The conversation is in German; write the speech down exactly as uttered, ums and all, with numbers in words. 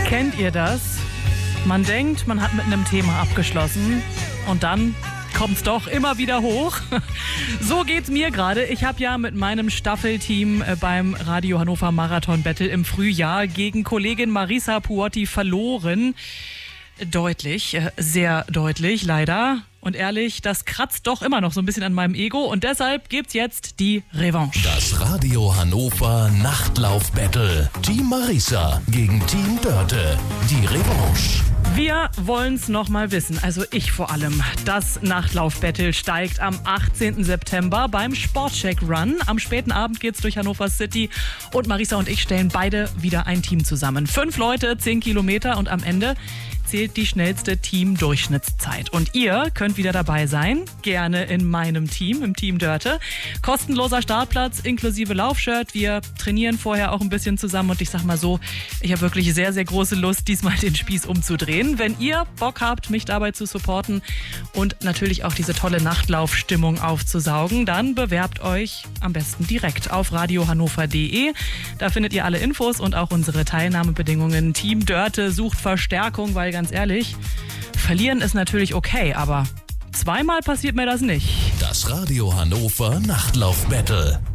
Kennt ihr das? Man denkt, man hat mit einem Thema abgeschlossen und dann kommt's doch immer wieder hoch. So geht's mir gerade. Ich habe ja mit meinem Staffelteam beim Radio Hannover Marathon Battle im Frühjahr gegen Kollegin Marisa Puotti verloren. Deutlich, sehr deutlich, leider. Und ehrlich, das kratzt doch immer noch so ein bisschen an meinem Ego und deshalb gibt's jetzt die Revanche. Das Radio Hannover Nachtlauf-Battle. Team Marisa gegen Team Dörte. Die Revanche. Wir wollen's noch mal wissen, also ich vor allem. Das Nachtlauf-Battle steigt am achtzehnten September beim Sportcheck Run. Am späten Abend geht's durch Hannover City und Marisa und ich stellen beide wieder ein Team zusammen. Fünf Leute, zehn Kilometer und am Ende zählt die schnellste Team-Durchschnittszeit. Und ihr könnt wieder dabei sein, gerne in meinem Team, im Team Dörte. Kostenloser Startplatz inklusive Laufshirt. Wir trainieren vorher auch ein bisschen zusammen und ich sag mal so, ich habe wirklich sehr, sehr große Lust, diesmal den Spieß umzudrehen. Wenn ihr Bock habt, mich dabei zu supporten und natürlich auch diese tolle Nachtlaufstimmung aufzusaugen, dann bewerbt euch am besten direkt auf radiohannover punkt de. Da findet ihr alle Infos und auch unsere Teilnahmebedingungen. Team Dörte sucht Verstärkung, weil ganz ehrlich, verlieren ist natürlich okay, aber zweimal passiert mir das nicht. Das Radio Hannover Nachtlauf-Battle.